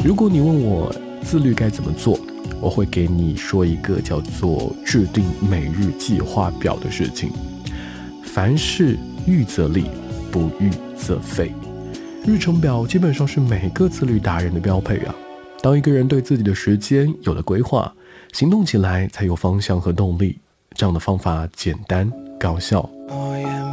如果你问我自律该怎么做，我会给你说一个叫做制定每日计划表的事情。凡事预则立，不预则废。日程表基本上是每个自律达人的标配啊。当一个人对自己的时间有了规划，行动起来才有方向和动力。这样的方法简单高效。